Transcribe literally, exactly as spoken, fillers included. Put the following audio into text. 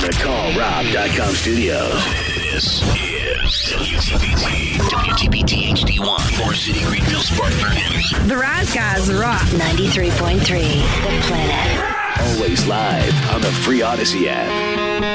the Call Rob dot com studios. This is W T B T, W T B T H D one, Forest City, Greenville, Spartanburg, Henderson. The Rise Guys rock. ninety-three point three, The Planet. Always live on the free Odyssey app.